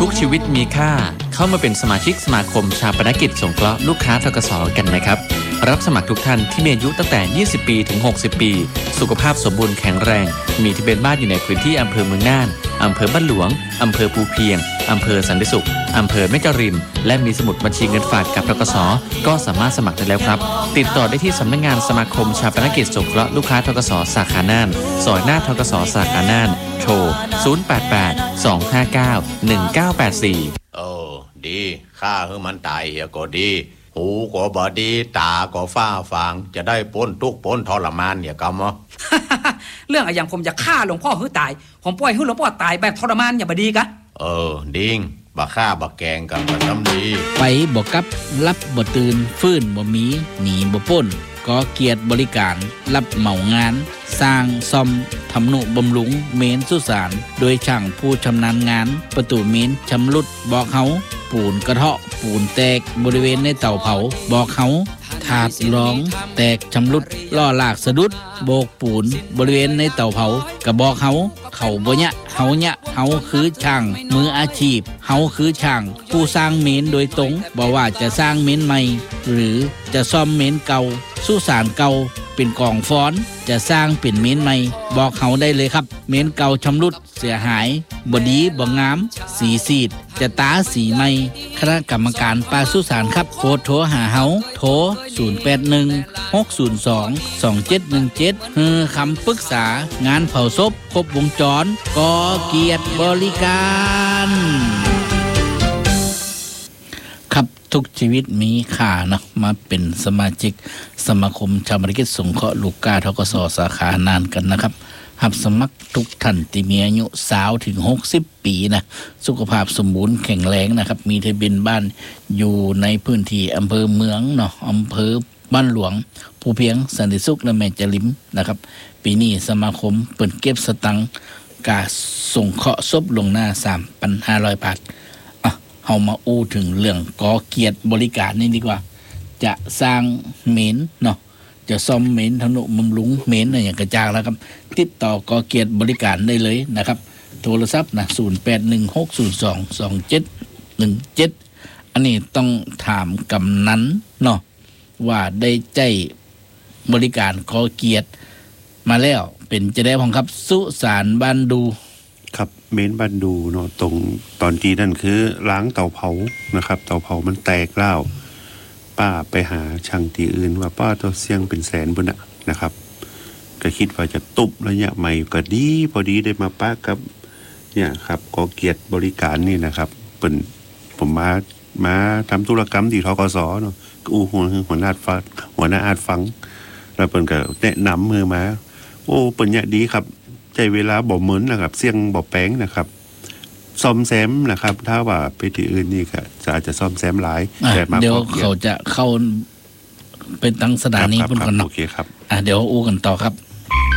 ทุกชีวิตมีค่าเข้ามาเป็นสมาชิกสมาคมชาปนกิจสงเคราะห์ลูกค้าธกส.กันนะครับรับสมัครทุกท่านที่มีอายุตั้งแต่20ปีถึง60ปีสุขภาพสมบูรณ์แข็งแรงมีทะเบียนบ้านอยู่ในพื้นที่อำเภอเมืองน่านอำเภอบ้านหลวงอำเภอภูเพียงอำเภอสันติสุขอำเภอแม่จริมและมีสมุดบัญชีเงินฝากกับธกส.ก็สามารถสมัครได้แล้วครับติดต่อได้ที่สำนักงานสมาคมชาปนกิจสงเคราะห์ลูกค้าธกส.สาขาน่านซอยหน้าธกส.สาขาน่านโทร088-259-1984 ดีข้าให้มันตายเฮียก็ดีหูก็บอดีตาก็ฟ้าฟางจะได้พ้นทุกข์พ้นทรมานเนี่ยกำมะเรื่องอย่างผมจะฆ่าหลวงพ่อให้ตายผมปล่อยให้หลวงพ่อตายแบบทรมานอย่าบดีกะดิ้งบักฆ่าบักแกงกันประจำดีไปบ่กลับรับบ่ตื่นฟื้นบ่มีหนีบ่พ้นก็เกียรติบริการรับเหมางานสร้างซ่อมทำนุบำรุงเมนสุสานโดยช่างผู้ชำนาญงานประตูเมนชำรุดบอกเฮาปูนกระเทาะปูนแตกบริเวณในเตาเผาบอกเฮาถาดรองแตกชำรุดล่อลากสะดุดโบกปูนบริเวณในเตาเผากระบอกเฮาเขาบ่ยะเฮาคือช่างมืออาชีพเฮาคือช่างผู้สร้างเมนโดยตรงบ่ว่าจะสร้างเมนใหม่หรือจะซ่อมเมนเก่าสุสานเก่าเป็นกองฟ้อนจะสร้างเป็นเมนใหม่บอกเขาได้เลยครับเมนเก่าชำรุดเสียหายบ่ดีบ่งามสีซีดจะตาสีใหม่คณะกรรมการปาสุสานครับโทรโทรหาเฮาโทร0816022717ฮือคำปรึกษางานเผาศพครบวงจรก่อเกียรติบริการครับทุกชีวิตมีค่านะมาเป็นสมาชิกสมาคมชาปนกิจสงเคราะห์ลูกค้าธกส.สาขานานกันนะครับรับสมัครทุกท่านที่มีอายุ20ถึง60ปีนะสุขภาพสมบูรณ์แข็งแรงนะครับมีทะเบียนบ้านอยู่ในพื้นที่อำเภอเมืองเนาะอำเภอบ้านหลวงภูเพียงสันติสุขและแม่จริมนะครับปีนี้สมาคมเปิดเก็บสตังค์กาส่งเคราะห์ศพลงหน้า 3,500 บาทเฮามาอู้ถึงเรื่องก่อเกียรติบริการนี่ดีกว่าจะสร้างเมนเนาะจะซ่อมเมนทนุบำรุงเมนอะไรอย่างกระจางแล้วครับติดต่อก่อเกียรติบริการได้เลยนะครับโทรศัพท์นะ0816022717อันนี้ต้องถามกำนันเนาะว่าได้ใจบริการก่อเกียรติมาแล้วเป็นจะได้พ้องครับสุสานบ้านดูครับเมนบ้านดูเนาะตรงตอนที่นั่นคือล้างเตาเผานะครับเตาเผามันแตกแล้วป้าไปหาช่างที่อื่นว่าป้าตัวเสี่ยงเป็นแสนบุญนะครับก็คิดว่าจะตุบระยะใหม่ก็ดีพอดีได้มาป้ากับเนี่ยครับก็เกียรติบริการนี่นะครับเป็นผมมาทำธุรกรรมที่ธกส.เนาะหัวหน้าอาจฟังแล้วเปิ้นก็แนะนำมือมาโอ้เปิ้นเนี่ยดีครับใจเวลาบ่เหมือนนะครับเสี่ยงบ่แป้งนะครับซ่อมแซมนะครับถ้าว่าไปที่อื่นนี่ก็อาจจะซ่อมแซมหลายแต่มาเดี๋ยวเขาจะเข้าเป็นตั้งสถานีพุ่นกันเนาะโอเคครับเดี๋ยวอู้กันต่อครับ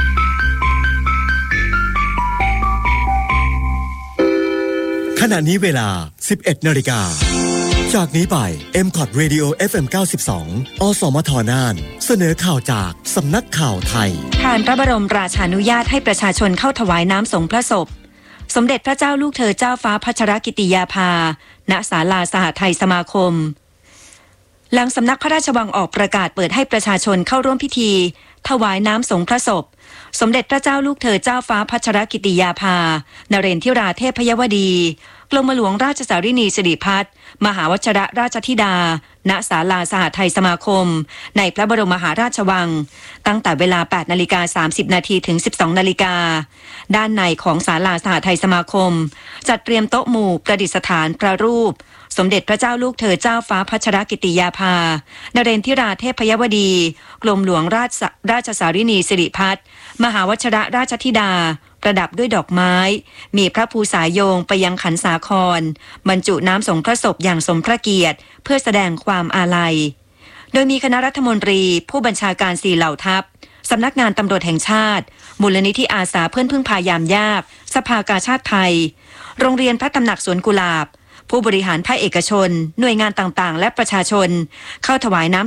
ขณะนี้เวลา 11:00 น.จากนี้ไป MCOT Radio FM 92 อสมทน่านเสนอข่าวจากสำนักข่าวไทยผ่านพระบรมราชานุญาตให้ประชาชนเข้าถวายน้ำสงฆ์พระศพสมเด็จพระเจ้าลูกเธอเจ้าฟ้าพัชรกิติยาภาณศาลาสหไทยสมาคมหลังสำนักพระราชวังออกประกาศเปิดให้ประชาชนเข้าร่วมพิธีถวายน้ำสงฆ์พระศพสมเด็จพระเจ้าลูกเธอเจ้าฟ้าพัชรกิติยาภานเรนทิราเทพยวดีกรมหลวงราชสารินีสิริพัฒน์มหาวชิรราชธิดาณศาลาสหไทยสมาคมในพระบรมมหาราชวังตั้งแต่เวลา 8:30 น.ถึง 12:00 น.ด้านในของศาลาสหไทยสมาคมจัดเตรียมโต๊ะหมู่ประดิษฐานพระรูปสมเด็จพระเจ้าลูกเธอเจ้าฟ้าพัชรกิติยาภานเรนทิราเทพยวดีกรมหลวงราชสารินีสิริพัฒน์มหาวชิรราชธิดาประดับด้วยดอกไม้มีพระภูษาโยงไปยังขันสาครบรรจุน้ำสงฆ์พระศพอย่างสมพระเกียรติเพื่อแสดงความอาลัยโดยมีคณะรัฐมนตรีผู้บัญชาการ4เหล่าทัพสำนักงานตำรวจแห่งชาติมูลนิธิอาสาเพื่อนพึ่งพายามยากสภากาชาดไทยโรงเรียนพระตำหนักสวนกุหลาบผู้บริหารภาคเอกชนหน่วยงานต่างๆและประชาชนเข้าถวายน้ำ